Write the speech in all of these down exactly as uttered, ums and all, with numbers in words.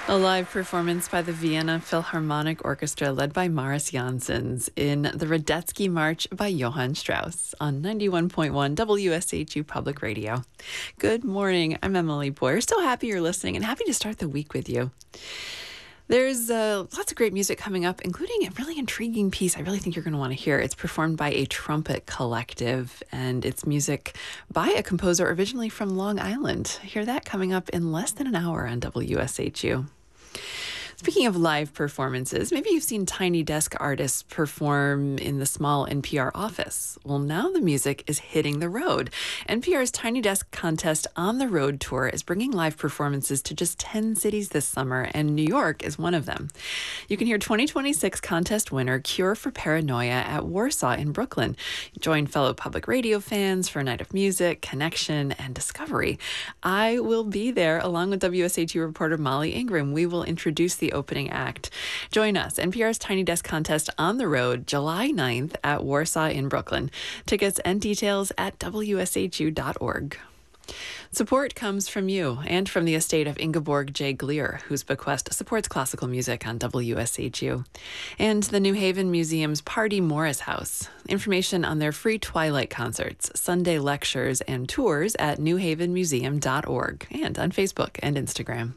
A live performance by the Vienna Philharmonic Orchestra led by Maris Janssens in the Radetzky March by Johann Strauss on ninety-one point one W S H U Public Radio. Good morning. I'm Emily Boyer. So happy you're listening and happy to start the week with you. There's uh, lots of great music coming up, including a really intriguing piece I really think you're going to want to hear. It's performed by a trumpet collective, and it's music by a composer originally from Long Island. Hear that coming up in less than an hour on W S H U. Speaking of live performances, maybe you've seen Tiny Desk artists perform in the small N P R office. Well, now the music is hitting the road. N P R's Tiny Desk Contest on the Road tour is bringing live performances to just ten cities this summer, and New York is one of them. You can hear twenty twenty-six contest winner Cure for Paranoia at Warsaw in Brooklyn. Join fellow public radio fans for a night of music, connection, and discovery. I will be there along with W S H U reporter Molly Ingram. We will introduce the opening act. Join us, N P R's Tiny Desk Contest on the Road, July ninth at Warsaw in Brooklyn. Tickets and details at W S H U dot org. Support comes from you and from the estate of Ingeborg J. Glier, whose bequest supports classical music on W S H U. And the New Haven Museum's Pardee Morris House. Information on their free Twilight concerts, Sunday lectures, and tours at new haven museum dot org and on Facebook and Instagram.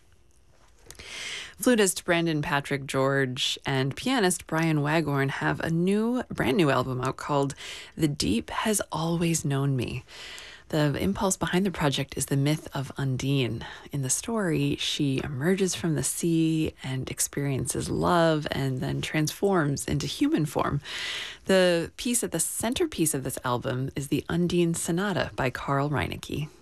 Flutist Brandon Patrick George and pianist Brian Waghorn have a new, brand new album out called The Deep Has Always Known Me. The impulse behind the project is the myth of Undine. In the story, she emerges from the sea and experiences love and then transforms into human form. The piece at the centerpiece of this album is the Undine Sonata by Carl Reinecke.